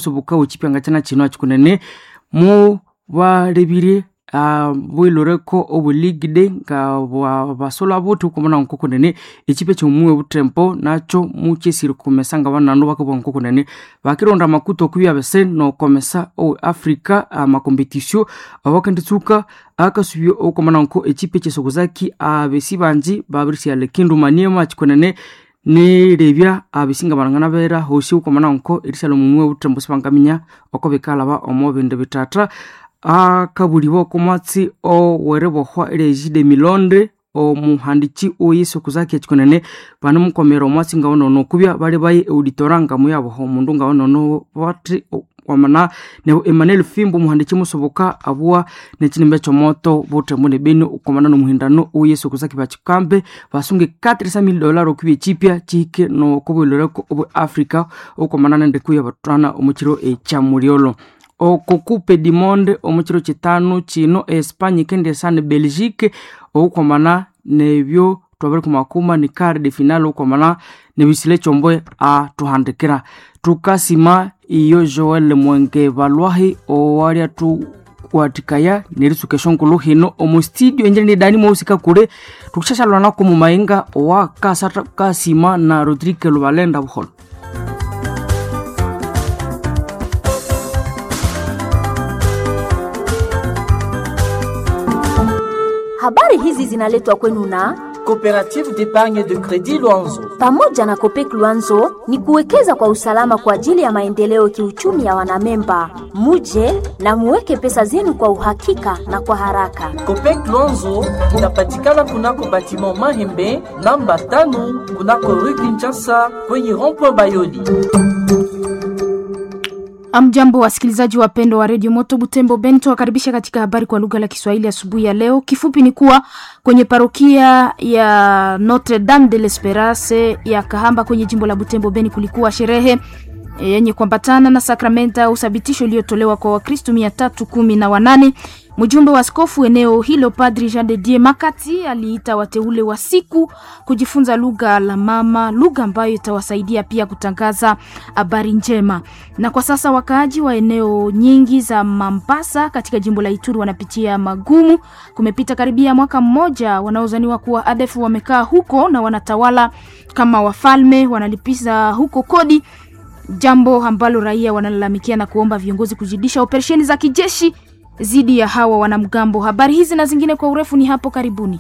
musoboka uchipanga chana chino achikunene mu barebire bwiloreko obuligide nga basola botu kumana nkokunene ekipe cyumwe butempo nacho muchesiri kumesanga banando bakobwa nkokunene bakironda makuto kubya bese no komesa o Africa amakompetition abakanditsuka akasubyo okumana nko ekipe cyesogozaki abesibanji babirisi ya lekindu maniema achikunene ne rebya abisinga barangana bera hoshi ukomana nko irisalo mumwe butempo sibangaminya okobekala ba omobende bitata akabulibo komatsi o werebohwa elejide milonde o muhandichi o Yesu kuzaki chikonene bana mukomero mwatsi ngawono no kubya bali bayi auditoranga muyabo ho mundu ngawono no wati kwamana ne Emmanuel Fimbo muhandichi musoboka abua ne kinimbe chomoto bote mune beni ukomana no muhindano o Yesu kuzaki bachikambe basunge $400,000 kubye chipya chike no kubuloreko obu Africa ukomana nende kuya batwana omuchiro echamuriolo o Coupe du Monde omuchiro chitano chino Espagne kende sane Belgique okomana nebyo twabari kumakuma ni quart de finale okomana nebisile chomboe a tuhandikira tukasima iyo Joel Mwenge balwahi o waria tu kwatikaya nerisuke hino omu studio enjeni ni Dani Musika kure tukishashalwa nako mu mainga wa kasata kasima na Rodrigue Lubalenda buholo. Habari hizi zinaletwa kwenu na Coopérative d'épargne de crédit Luanzo. Pamoja na Copec Luanzo ni kuwekeza kwa usalama kwa ajili ya maendeleo kiuchumi ya wanamemba. Muje na muweke pesa zenu kwa uhakika na kwa haraka. Copec Luanzo inapatikana kunako batiment Mahembe namba 5 kunako Rue Kinshasa kwenye rond-point Bayoli. Amjambo wasikilizaji wapendo wa Radio Moto Butembo Bento, wakaribisha katika habari kwa lugha la Kiswahili asubuhi ya leo. Kifupi ni kuwa kwenye parokia ya Notre Dame de l'Espérance ya Kahamba kwenye jimbo la Butembo Beni kulikuwa sherehe yenye kuambatana na sakramenta usabitisho iliyotolewa kwa Wakristo 318. Mjumbe wa askofu eneo hilo Padri Jean de Dieu Makati aliita wateule wa siku kujifunza lugha la mama, lugha ambayo itawasaidia pia kutangaza habari njema. Na kwa sasa wakaaji wa eneo nyingi za Mambasa katika jimbo la Ituri wanapitia magumu. Kumepita karibia mwaka mmoja wanaozaniwa kuwa ADF wamekaa huko na wanatawala kama wafalme, wanalipiza huko kodi, jambo ambalo raia wanalalamikia na kuomba viongozi kuzidisha operesheni za kijeshi zidi ya hawa wanamgambo. Habari hizi na zingine kwa urefu ni hapo karibuni.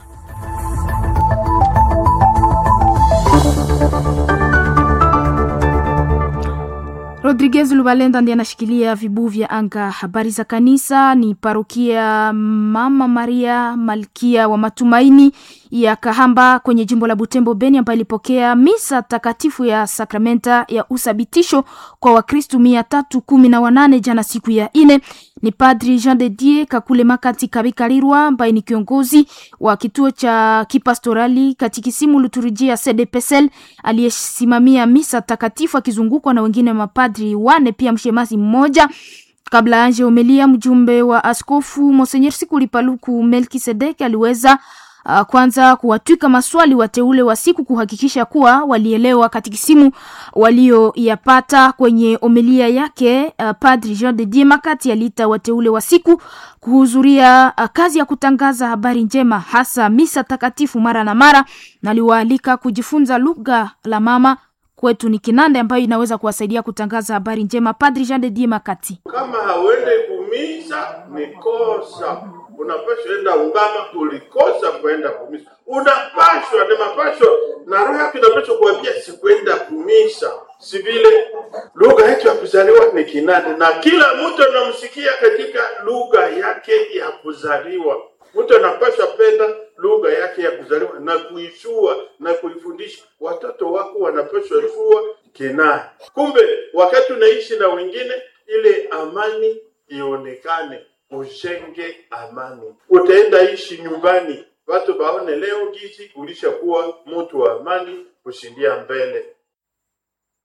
Rodriguez Lubalenda ndiye anashikilia vibu vya anga. Habari za kanisa ni parokia Mama Maria Malkia wa Matumaini ya Kahamba kwenye jimbo la Butembo Beni, ambayo ilipokea misa takatifu ya sakramenta ya usabitisho kwa Wakristo 318 jana siku ya 4. Ni Padri Jean de Dieu Kakule Makati Kabikalirwa ambaye ni kiongozi wa kituo cha kipastorali katikisimu liturujia CDPSL aliyesimamia misa takatifu akizungukwa na wengine mapadri 4 pia mshemasi mmoja. Kabla anje homilia, mjumbe wa askofu Monseigneur Sikuli Paluku Melkisedek aliweza kwanza kuwatwika maswali wateule wa siku kuhakikisha kuwa walielewa katikisimu walioyapata. Kwenye homilia yake Padri Jean de Dieu Makati aliita wateule wa siku kuhudhuria kazi ya kutangaza habari njema, hasa misa takatifu mara na mara, na aliwaalika kujifunza lugha la mama kwetu ni Kinande ambayo inaweza kuwasaidia kutangaza habari njema. Padri Jean de Dieu Makati: kama hawende kumisa ni kosa, unapaswa enda ungama, kulikosa kwenda kumisa, unapaswa ni mapaswa na roho yako inapaswa kuambia sikwenda kumisa. Si vile lugha yetu ya kuzaliwa ni Kinande na kila mtu anamsikia katika lugha yake ya kuzaliwa. Mtu anapaswa penda lugha yake ya kuzaliwa na kuishua na kuifundisha watoto wako, wanapaswa shua Kinande. Kumbe wakati unaishi na wengine, ile amani ionekane, ujenge amani. Utaenda ishi nyumbani, watu baone leo gizi ulishakuwa mtu wa amani kushindia mbele.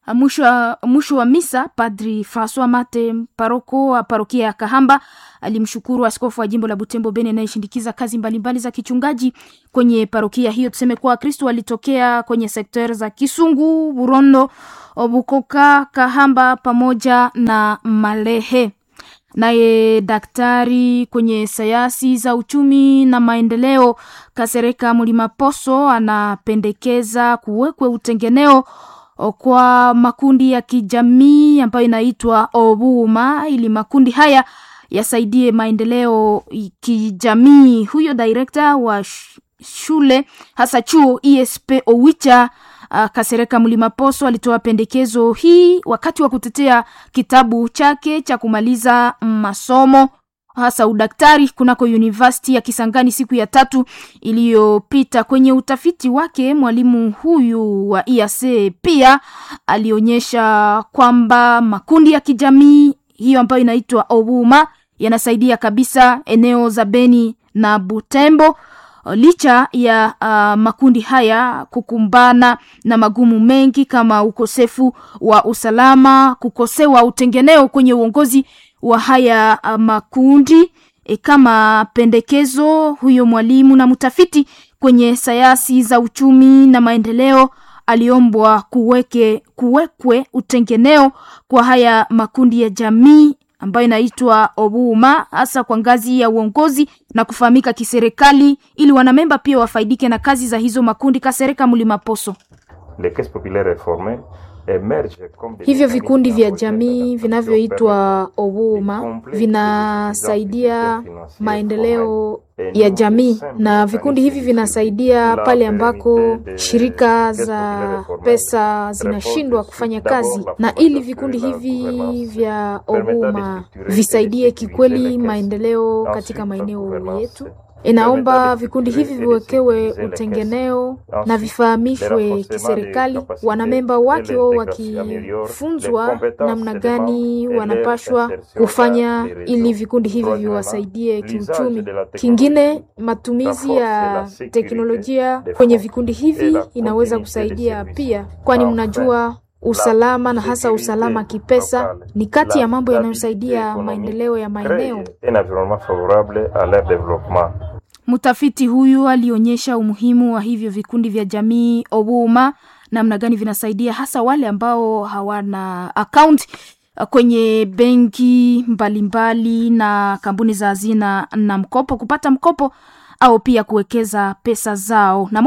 Mwisho wa misa, Padri François Mate, paroko wa parokia ya Kahamba, alimshukuru askofu wa jimbo la Butembo Beni anayeshindikiza kazi mbalimbali za kichungaji kwenye parokia hiyo. Tuseme kuwa Kristo walitokea kwenye sekta za Kisungu, Burondo, Bukoka, Kahamba pamoja na Malehe. Naye daktari kwenye sayansi za uchumi na maendeleo Kasereka Mulimaposo anapendekeza kuwekwe utengeneo kwa makundi ya kijamii ambayo inaitwa Obuma ili makundi haya yasaidie maendeleo kijamii. Huyo director wa shule hasa chuo ESP Owicha Kasereka Mulimaposo alitoa pendekezo hii wakati wa kutetea kitabu chake cha kumaliza masomo hasa udaktari kunako University ya Kisangani siku ya 3 iliyopita. Kwenye utafiti wake, mwalimu huyu wa IAC pia alionyesha kwamba makundi ya kijamii hiyo ambayo inaitwa Obuma yanasaidia kabisa eneo za Beni na Butembo, licha ya makundi haya kukumbana na magumu mengi kama ukosefu wa usalama, kukosewa utengeneo kwenye uongozi wa haya makundi. Kama pendekezo, huyo mwalimu na mtafiti kwenye sayansi za uchumi na maendeleo aliombwa kuwekwe utengeneo kwa haya makundi ya jamii ambayo inaitwa Obuma hasa kwa ngazi ya uongozi na kufahamika kiserikali ili wanamemba pia wafaidike na kazi za hizo makundi. Kasereka Mulimaposo: hivyo vikundi vya jamii vinavyoitwa Obuma vinasaidia maendeleo ya jamii, na vikundi hivi vinasaidia pale ambako shirika za pesa zinashindwa kufanya kazi, na ili vikundi hivi vya Obuma visaidie kikweli maendeleo katika maeneo yetu, inaomba vikundi hivi viwekewe utengeneo na vifahamishwe kiserikali, wanamemba wake wao wakifunzwa namna gani wanapashwa kufanya ili vikundi hivi viwasaidie kiuchumi. Kingine, matumizi ya teknolojia kwenye vikundi hivi inaweza kusaidia pia, kwani mnajua usalama na hasa usalama kipesa ni kati ya mambo yanayosaidia maendeleo ya maeneo. Mtafiti huyu alionyesha umuhimu wa hivyo vikundi vya jamii Obuma, namna gani vinasaidia hasa wale ambao hawana account kwenye benki mbalimbali na kampuni za hazina na mkopo kupata mkopo au pia kuwekeza pesa zao. Na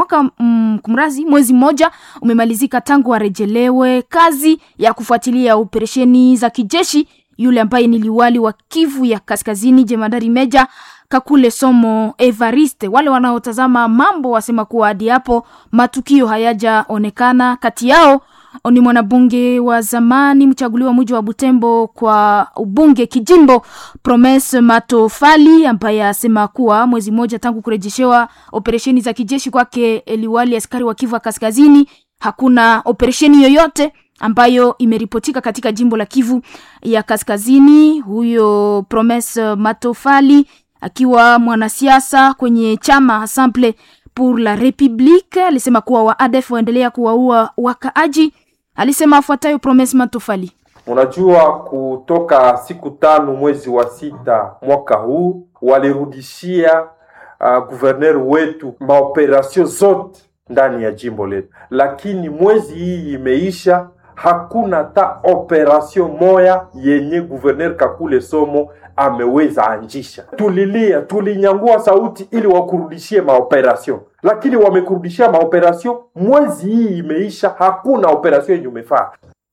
mwezi mmoja umemalizika tangu warejelewe kazi ya kufuatilia operesheni za kijeshi yule ambaye ni liwali wa Kivu ya Kaskazini, Jemadari Meja Kakule Somo Evariste. Wale wanaotazama mambo wasema kuwa hadi hapo matukio hayajaonekana. Kati yao ni mwanabunge wa zamani mchaguliwa mji wa Butembo kwa ubunge kijimbo Promise Matofali, ambaye asema kuwa mwezi mmoja tangu kurejeshewa operesheni za kijeshi kwake liwali askari wa Kivu Kaskazini, hakuna operesheni yoyote ambayo imeripotika katika jimbo la Kivu ya Kaskazini. Huyo Promise Matofali akiwa mwanasiasa kwenye chama Assemble pour la République alisema kuwa wa ADF waendelea kuwaua wakaaji. Alisema afuatayo Promise Matofali: unajua, kutoka siku 5 mwezi wa 6 mwaka huu walirudishia gouverneur wetu maoperasyon zote ndani ya jimbo letu, lakini mwezi hii imeisha, hakuna ta operasyon moya yenye gouverneur Kakule Somo ameweza anjisha. Tulilia, tulinyangua sauti ili wakurudishie maoperasyon, lakini wamekurudishia maoperasyon. Mwezi hii imeisha, hakuna operasyon yenye umefaa.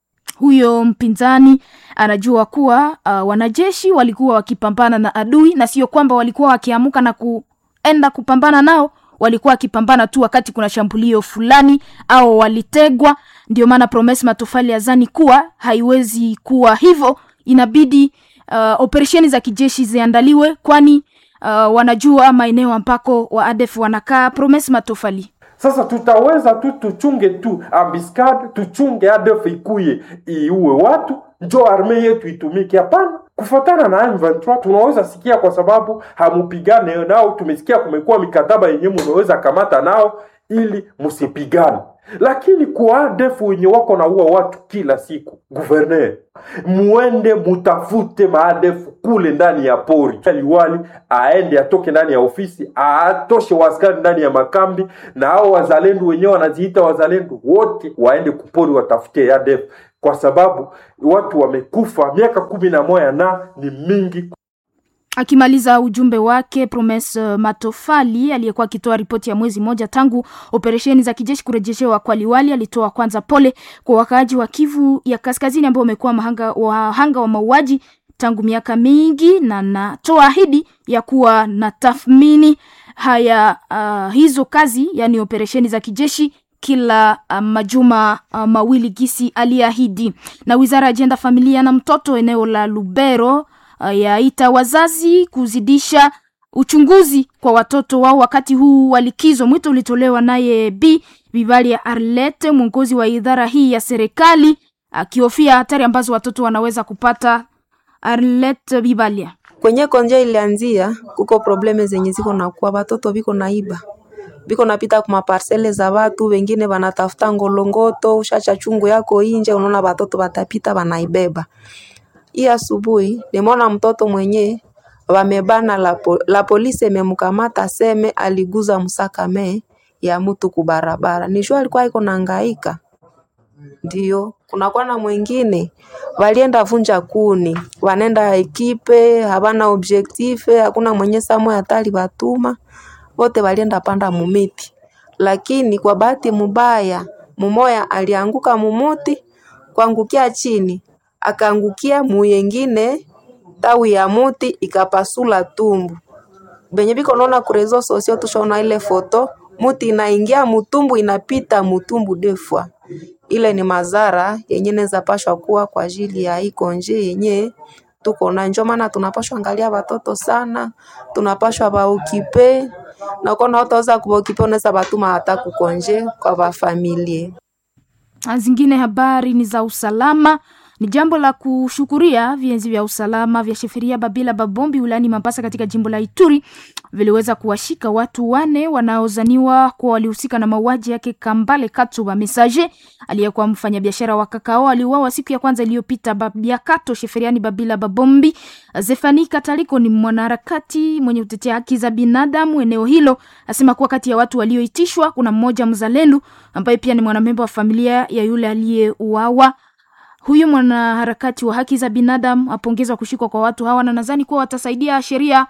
Huyo mpinzani anajua kuwa wanajeshi walikuwa wakipambana na adui, na sio kwamba walikuwa wakiamuka na kuenda kupambana nao, walikuwa wakipambana tu wakati kuna shambulio fulani au walitegwa. Ndio maana Promise Matofali azani kuwa haiwezi kuwa hivyo, inabidi operesheni za kijeshi ziandaliwe, kwani wanajua maeneo ambako wa ADF wanakaa. Promise Matofali: sasa tutaweza tu tuchunge tu ambiscade, tuchunge ADF ikuye iue watu, njo arme yetu itumike? Hapana. Kufuatana na M23 tunaweza sikia kwa sababu hamupigane nao, tumesikia kumekuwa mikataba yenye mnaweza kamata nao ili musipigane. Lakini kwa ADF wenye wako na uwa watu kila siku, gouverneur, muende mutafute ADF kule ndani ya pori. Liwali aende atoke ndani ya ofisi, atoshe waskari ndani ya makambi, na hao wazalendo wenyewe wanajiita wazalendo wote waende kupori watafute ADF, kwa sababu watu wamekufa miaka 11 na ni mingi. Akimaliza ujumbe wake, Promise Matofali aliyekuwa akitoa ripoti ya mwezi moja tangu operesheni za kijeshi kurejeshewa kwa liwali, alitoa kwanza pole kwa wakaaji wa Kivu ya Kaskazini ambao wamekuwa wahanga wa mauaji tangu miaka mingi, na natoa ahadi ya kuwa na tathmini haya hizo kazi, yani operesheni za kijeshi kila majuma mawili gisi aliahidi. Na Wizara ya Ajenda, Familia na Mtoto eneo la Lubero yaita wazazi kuzidisha uchunguzi kwa watoto wao wakati huu wa likizo. Mwito ulitolewa naye Bibali ya Arlette, mwongozi wa idara hii ya serikali, akihofia hatari ambazo watoto wanaweza kupata. Arlette Bibalia: kwenye konje ilianzia kuko probleme zenye ziko na kwa watoto biko naiba, biko napita kuma parcele za watu wengine, wanatafuta ngolongoto, ushacha chungu yako inje, unaona watoto watapita wanaibeba. Hii asubuhi nimeona mtoto mwenye wamebana la polisi imemkamata, seme aliguza msakame ya mtu kubarabara. Nijua alikuwa iko nahangaika. Ndio kunakuwa na mwingine walienda vunja kuni, wanaenda ekipe, habana objective, hakuna mwenye samo hatari batuma, wote walienda panda mumiti. Lakini kwa bahati mbaya mumoya alianguka mumuti, kuangukia chini akaangukia muyengine tawi ya muti ikapasula tumbu. Benye biko naona kurezo sosio tushaona ile foto, muti inaingia mutumbu, inapita mutumbu defwa. Ile ni madhara yenye neza pashwa kuwa kwa ajili ya iko nje yenye tuko na, ndio maana tunapashwa angalia watoto sana, tunapashwa baokipe, na kona utaweza kuokipe unaweza batuma hata kukonje kwa ba familia. Zingine habari ni za usalama. Ni jambo la kushukuria vienzi vya usalama vya Sheferia Babila Babombi wilayani Mambasa katika jimbo la Ituri viliweza kuwashika watu 4 wanaozaniwa kuwa walihusika na mauaji yake Kambale Katuba Messager aliyekuwa mfanyabiashara wa kakao. Aliuawa siku ya kwanza iliyopita Babiakato Sheferiani Babila Babombi. Zefani Kataliko ni mwanaharakati mwenye kutetea haki za binadamu eneo hilo, asema kuwa kati ya watu walioitishwa kuna mmoja mzalendo ambaye pia ni mwanamemba wa familia ya yule aliyeuawa. Huyu mwanaharakati wa haki za binadamu apongezwa kushikwa kwa watu hawa, na nadhani kuwa watasaidia sheria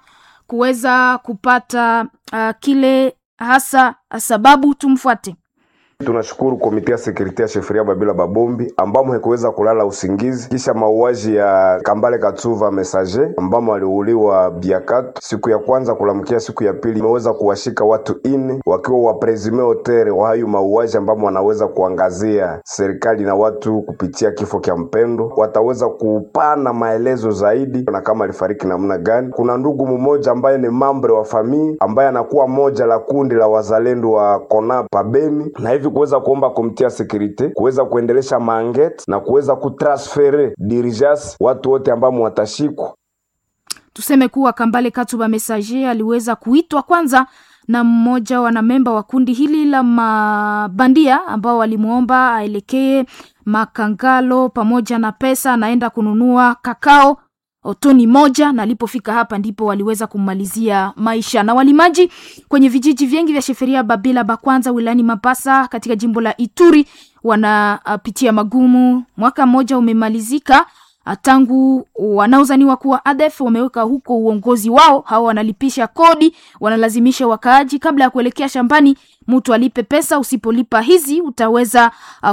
kuweza kupata kile hasa sababu. Tumfuate. Tunashukuru komite ya sekurite ya Sheferia Babila Babombi ambamo hakuweza kulala usingizi kisha mauaji ya Kambale Katuba Messager ambamo aliuliwa Biakato siku ya kwanza kulamkia siku ya pili. Imeweza kuwashika watu 4 wakiwa wa presime hotere wa hayo mauaji ambamo wanaweza kuangazia serikali na watu kupitia kifo kia mpendo. Wataweza kupana maelezo zaidi na kama alifariki namna gani. Kuna ndugu mmoja ambaye ni mambre wa familia ambaye anakuwa moja la kundi la wazalendo wa Kona Pabeni, na hivi kuweza kuomba komitia security kuweza kuendelesha maangete na kuweza kutransfere dirijas watu wote ambao watashikwa. Tuseme kuwa Kambale Katuba Messager aliweza kuitwa kwanza na mmoja wa memba wa kundi hili la mabandia ambao walimuomba aelekee Makangalo pamoja na pesa naenda kununua kakao otoni moja, na alipofika hapa ndipo waliweza kumalizia maisha. Na walimaji kwenye vijiji vingi vya Sheferia Babila Bakwanza wilayani Mambasa katika jimbo la Ituri wanapitia magumu. Mwaka mmoja umemalizika tangu wanaozaniwa kuwa ADF wameweka huko uongozi wao. Hao wanalipisha kodi, wanalazimisha wakaaji kabla ya kuelekea shambani mtu alipe pesa, usipolipa hizi utaweza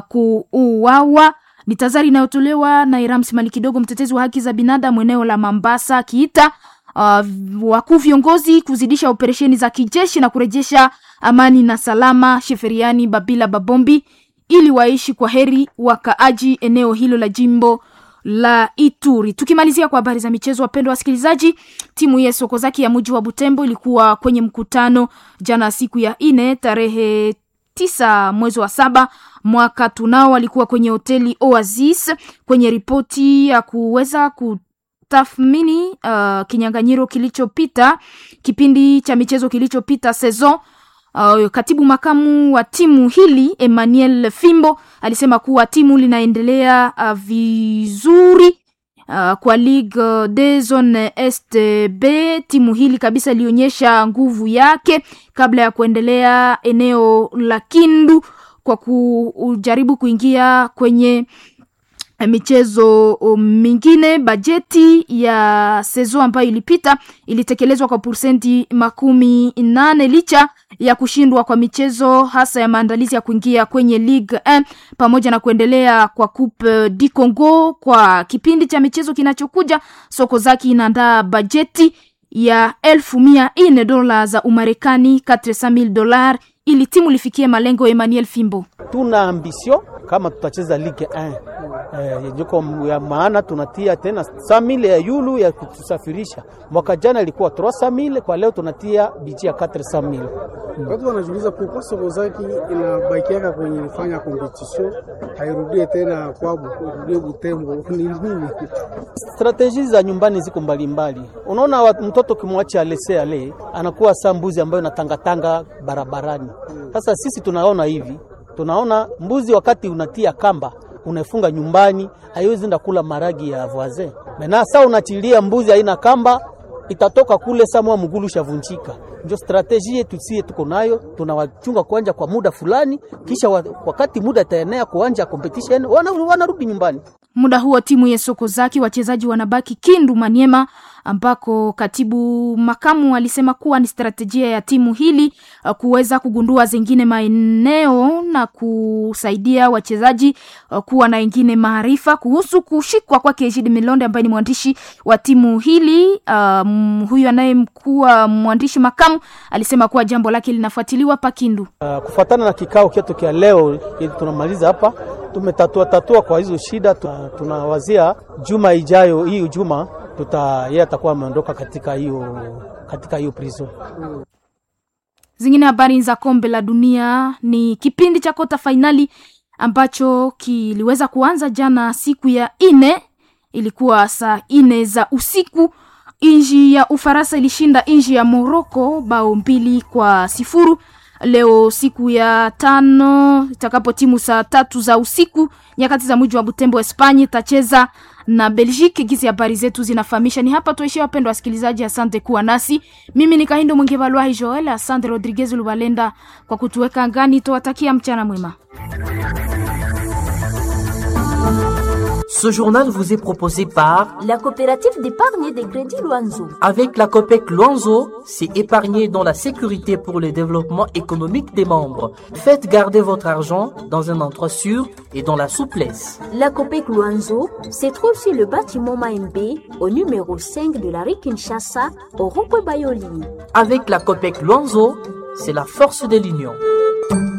kuuawa. Ni tazari inayotolewa na Irams Malikidogo, mtetezi wa haki za binadamu eneo la Mambasa, kiita wakuu viongozi kuzidisha operesheni za kijeshi na kurejesha amani na salama Sheferiani Babila Babombi ili waishi kwa heri wakaaji eneo hilo la jimbo la Ituri. Tukimalizia kwa habari za michezo, wapendwa wasikilizaji, timu ya Sokozaki ya mji wa Butembo ilikuwa kwenye mkutano jana siku ya 4 tarehe 9 mwezi wa 7 mwaka tunao. Walikuwa kwenye hoteli Oasis kwenye ripoti ya kuweza kutathmini kinyang'anyiro kilichopita, kipindi cha michezo kilichopita saison Katibu makamu wa timu hili Emmanuel Fimbo alisema kuwa timu linaendelea vizuri kwa Ligue des Zones Est B. Timu hili kabisa lionyesha nguvu yake kabla ya kuendelea eneo la Kindu kwa kujaribu kuingia kwenye michezo mingine. Bajeti ya sezo ambayo ilipita ilitekelezwa kwa % 80 licha ya kushindwa kwa michezo hasa ya maandalizi ya kuingia kwenye Ligue 1 pamoja na kuendelea kwa Coupe du Congo. Kwa kipindi cha michezo kinachokuja, Sokozaki inaandaa bajeti ya $1,400 za Umarekani, $400,000 ili timu lifikie malengo. Emmanuel Fimbo: tuna ambition kama tutacheza Ligue 1 yuko ya maana tunatia tena 100,000 ya yulu ya kutusafirisha. Mwaka jana ilikuwa 300,000, kwa leo tunatia bidii ya 400,000. Watu wanajiuliza kwa Sokozaki inabakiaka kwenye fanya competition hairudie tena kwa kurudie Butembo ni nini? Strategies za nyumbani ziko mbalimbali. Unaona mtoto kimwacha alese ale anakuwa sambuzi ambayo inatangatanga barabarani. Sasa sisi tunaona hivi, tunaona mbuzi wakati unatia kamba unafunga nyumbani haiwezi nda kula maragi ya voisin. Mena sasa unachilia mbuzi haina kamba itatoka kule samwa mgulu shavunjika. Ndio strategy yetu sisi tuko nayo, tunawachunga kuanja kwa muda fulani kisha wakati muda itaenea kuanja competition wanarudi nyumbani. Muda huo timu ya Sokozaki wachezaji wanabaki Kindu Maniema, ambako katibu makamu alisema kuwa ni strategia ya timu hili kuweza kugundua zingine maeneo na kusaidia wachezaji kuwa na wengine maarifa kuhusu kushikwa kwa Ejide Milonde ambaye ni mwandishi wa timu hili. Huyu anayemkuwa mwandishi makamu alisema kuwa jambo lake linafuatiliwa pa Kindu. Kufuatana na kikao chetu kia leo tunamaliza hapa, tumetatua kwa hizo shida. Tunawazia juma ijayo, hii juma yeye atakuwa ameondoka katika hiyo prison. Zingine habari za kombe la dunia ni kipindi cha kota finali ambacho kiliweza kuanza jana siku ya 4, ilikuwa saa 4 za usiku. Inji ya Ufaransa ilishinda inji ya Morocco bao 2-0. Leo siku ya 5 itakapo timu saa 3 za usiku nyakati za mji wa Butembo Espanya itacheza na Belgique. Gizi habari zetu zinafahamisha. Ni hapa tuishie wapendwa wasikilizaji, asante kuwa nasi. Mimi ni Kahindo Mwingevalwa Joel, asante Rodriguez Lubalenda kwa kutuweka angani. Tuwatakia mchana mwema. Ce journal vous est proposé par la coopérative d'épargne et de crédit Luanzo. Avec la COPEC Luanzo, c'est épargner dans la sécurité pour le développement économique des membres. Faites garder votre argent dans un endroit sûr et dans la souplesse. La COPEC Luanzo se trouve sur le bâtiment Maembe au numéro 5 de la rue Kinshasa au rond-point Bayoli. Avec la COPEC Luanzo, c'est la force de l'union.